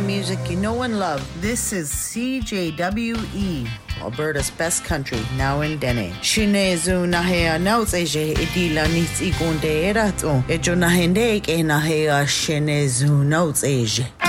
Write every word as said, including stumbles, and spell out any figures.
music you know and love. This is C J W E, Alberta's best country, now in Dene. Shinezu nahea nautseje idila nits igunde erato. Ejo nahende ke nahea shinezu nautseje.